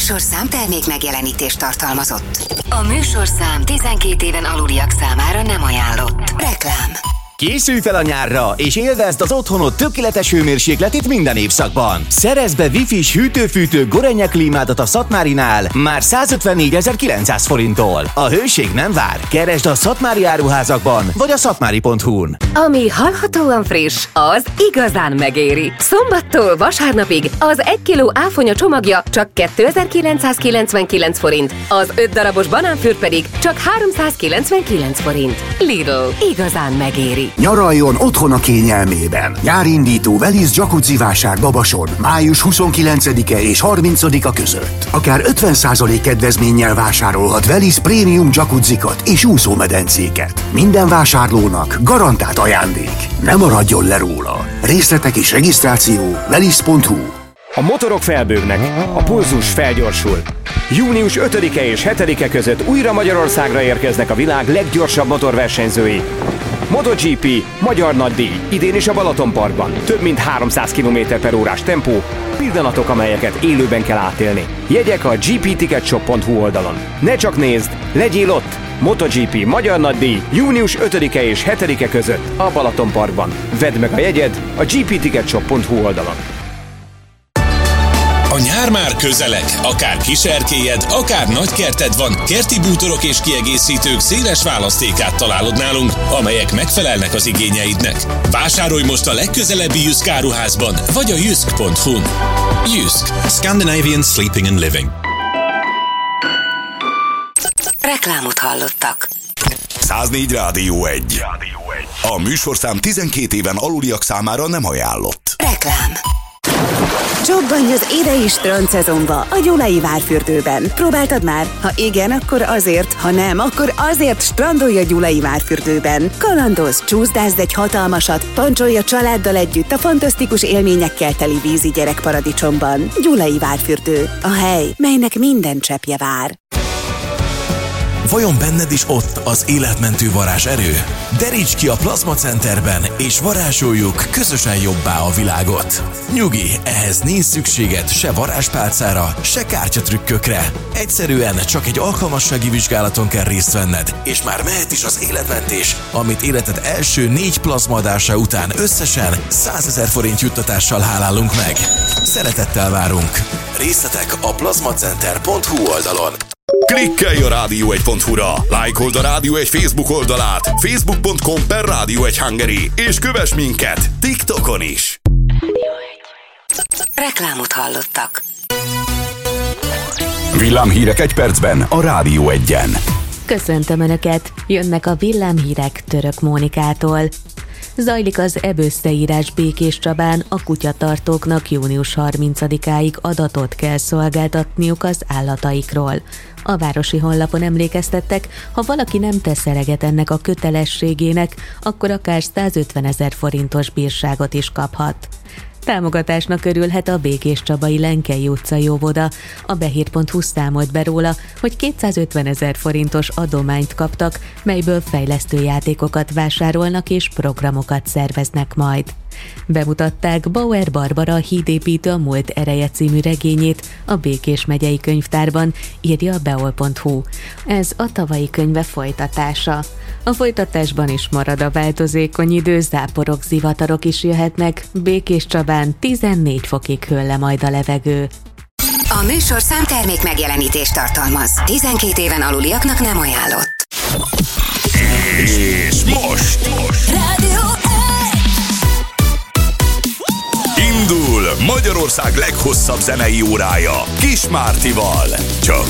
műsorszám termék megjelenítést tartalmazott. A műsorszám 12 éven aluliak számára nem ajánlott. Reklám. Készülj fel a nyárra, és élvezd az otthonod tökéletes hőmérsékletét minden évszakban. Szerezd be Wi-Fi-s hűtő-fűtő Gorenje klímádat a Szatmárinál már 154.900 forinttól. A hőség nem vár. Keresd a szatmári áruházakban, vagy a szatmári.hu-n. Ami hallhatóan friss, az igazán megéri. Szombattól vasárnapig az 1 kg áfonya csomagja csak 2999 forint, az 5 darabos banánfűr pedig csak 399 forint. Lidl, igazán megéri. Nyaraljon otthon a kényelmében. Nyárindító Velisz jacuzzi vásár Babason május 29-e és 30-a között. Akár 50% kedvezménnyel vásárolhat Velisz prémium jacuzzikat és úszómedencéket. Minden vásárlónak garantált ajándék. Ne maradjon le róla. Részletek és regisztráció velisz.hu. A motorok felbőgnek, a pulzus felgyorsul. Június 5-e és 7-e között újra Magyarországra érkeznek a világ leggyorsabb motorversenyzői. MotoGP, magyar nagydíj, idén is a Balatonparkban. Több mint 300 km/h tempó, pillanatok, amelyeket élőben kell átélni. Jegyek a gpticketshop.hu oldalon. Ne csak nézd, legyél ott! MotoGP, magyar nagydíj, június 5-e és 7-e között a Balatonparkban. Vedd meg a jegyed a gpticketshop.hu oldalon. A nyár már közeleg, akár kiserkélyed, akár nagykerted van, kerti bútorok és kiegészítők széles választékát találod nálunk, amelyek megfelelnek az igényeidnek. Vásárolj most a legközelebbi Jysk áruházban, vagy a jysk.hu-n. Jysk. Scandinavian Sleeping and Living. Reklámot hallottak. 104 Rádió 1. A műsorszám 12 éven aluliak számára nem ajánlott. Reklám. Csobbanj az idei strandszezonba a Gyulai Várfürdőben. Próbáltad már? Ha igen, akkor azért, ha nem, akkor azért strandolj a Gyulai Várfürdőben. Kalandozz, csúszdázd egy hatalmasat, pancsolj a családdal együtt a fantasztikus élményekkel teli vízi gyerekparadicsomban. Gyulai Várfürdő. A hely, melynek minden cseppje vár. Vajon benned is ott az életmentő varázserő? Deríts ki a Plazma Centerben, és varázsoljuk közösen jobbá a világot. Nyugi, ehhez nincs szükséged se varázspálcára, se kártyatrükkökre. Egyszerűen csak egy alkalmassági vizsgálaton kell részt venned, és már mehet is az életmentés, amit életed első 4 plazmaadása után összesen 100 000 forint juttatással hálálunk meg. Szeretettel várunk! Részletek a plazmacenter.hu oldalon. Klikkelj a Rádió1.hu-ra, lájkold a Rádió 1 Facebook oldalát, facebook.com/Rádió1 és kövess minket TikTokon is. Reklámot hallottak. Villámhírek egy percben a Rádió 1-en. Köszöntöm Önöket! Jönnek a villámhírek Török Mónikától. Zajlik az ebösszeírás Békéscsabán, a kutyatartóknak június 30-áig adatot kell szolgáltatniuk az állataikról. A városi honlapon emlékeztettek, ha valaki nem tesz eleget ennek a kötelességének, akkor akár 150 000 forintos bírságot is kaphat. Támogatásnak örülhet a békéscsabai Lenkei utcai óvoda. A behír.hu számolt be róla, hogy 250 000 forintos adományt kaptak, melyből fejlesztő játékokat vásárolnak és programokat szerveznek majd. Bemutatták Bauer Barbara Hídépítő a múlt ereje című regényét a Békés megyei könyvtárban, írja a beol.hu. Ez a tavalyi könyve folytatása. A folytatásban is marad a változékony idő, záporok, zivatarok is jöhetnek, Békéscsabán 14 fokig hől le majd a levegő. A műsorszám termék megjelenítést tartalmaz. 12 éven aluliaknak nem ajánlott. És most Rádió 1. indul Magyarország leghosszabb zenei órája Kis Mártival. Csak